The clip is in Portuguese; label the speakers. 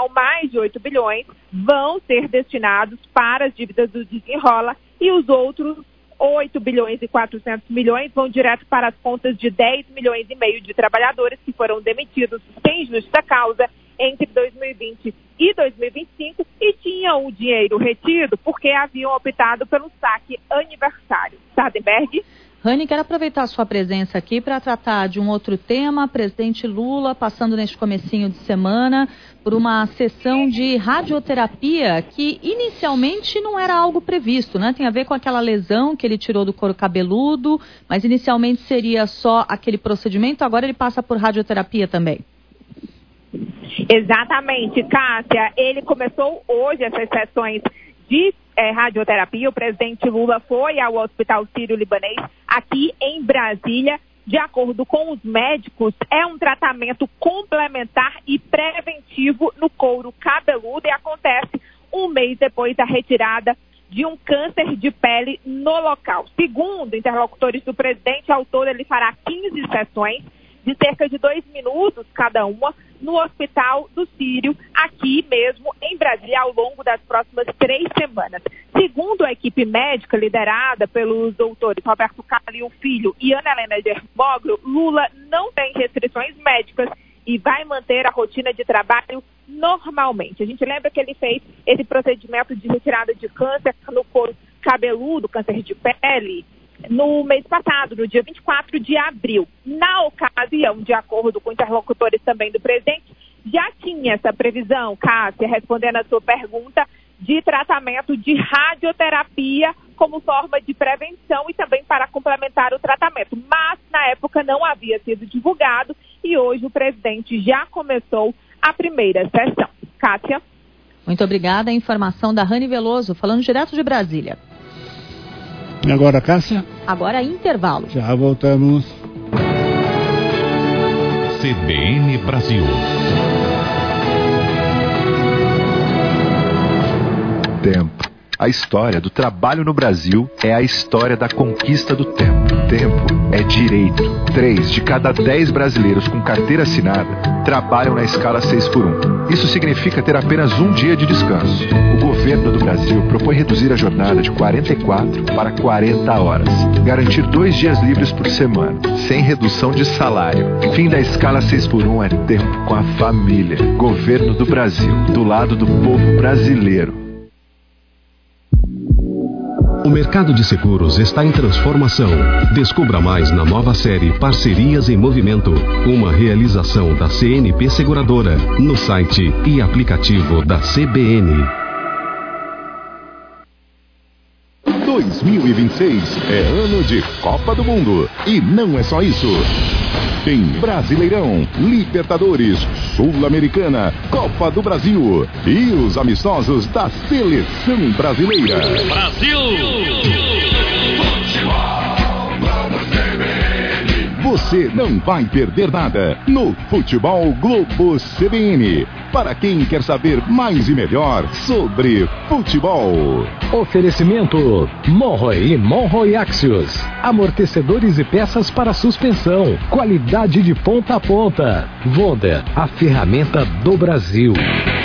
Speaker 1: total, mais de 8 bilhões vão ser destinados para as dívidas do Desenrola e os outros 8 bilhões e 400 milhões vão direto para as contas de 10 milhões e meio de trabalhadores que foram demitidos sem justa causa entre 2020 e 2025 e tinham o dinheiro retido porque haviam optado pelo saque aniversário. Sardenberg?
Speaker 2: Rani, quero aproveitar a sua presença aqui para tratar de um outro tema. Presidente Lula passando neste comecinho de semana por uma sessão de radioterapia que inicialmente não era algo previsto, né? Tem a ver com aquela lesão que ele tirou do couro cabeludo, mas inicialmente seria só aquele procedimento, agora ele passa por radioterapia também.
Speaker 1: Exatamente, Cássia. Ele começou hoje essas sessões de radioterapia. O presidente Lula foi ao Hospital Sírio-Libanês aqui em Brasília. De acordo com os médicos, é um tratamento complementar e preventivo no couro cabeludo e acontece um mês depois da retirada de um câncer de pele no local. Segundo interlocutores do presidente, ao todo ele fará 15 sessões de cerca de 2 minutos cada uma no Hospital do Sírio, aqui mesmo em Brasília, ao longo das próximas 3 semanas. Segundo a equipe médica liderada pelos doutores Roberto Calil Filho e Ana Helena Germoglio, Lula não tem restrições médicas e vai manter a rotina de trabalho normalmente. A gente lembra que ele fez esse procedimento de retirada de câncer no couro cabeludo, câncer de pele, no mês passado, no dia 24 de abril. Na ocasião, de acordo com interlocutores também do presidente, já tinha essa previsão, Cássia, respondendo a sua pergunta, de tratamento de radioterapia como forma de prevenção e também para complementar o tratamento. Mas, na época, não havia sido divulgado e hoje o presidente já começou a primeira sessão. Cássia?
Speaker 2: Muito obrigada. A informação da Rani Veloso, falando direto de Brasília.
Speaker 3: E agora, Cássia?
Speaker 2: Agora, intervalo.
Speaker 3: Já voltamos.
Speaker 4: CBN Brasil.
Speaker 5: Tempo. A história do trabalho no Brasil é a história da conquista do tempo. Tempo é direito. 3 de cada 10 brasileiros com carteira assinada trabalham na escala 6x1. Isso significa ter apenas um dia de descanso. O governo do Brasil propõe reduzir a jornada de 44 para 40 horas. Garantir 2 dias livres por semana, sem redução de salário. Fim da escala 6x1 é tempo com a família. Governo do Brasil, do lado do povo brasileiro.
Speaker 6: O mercado de seguros está em transformação. Descubra mais na nova série Parcerias em Movimento, uma realização da CNP Seguradora, no site e aplicativo da CBN.
Speaker 4: 2026 é ano de Copa do Mundo. E não é só isso. Tem Brasileirão, Libertadores, Sul-Americana, Copa do Brasil e os amistosos da Seleção Brasileira. Brasil! Você não vai perder nada no Futebol Globo CBN. Para quem quer saber mais e melhor sobre futebol.
Speaker 7: Oferecimento Monroe e Monroe Axios. Amortecedores e peças para suspensão. Qualidade de ponta a ponta. Wonder, a ferramenta do Brasil.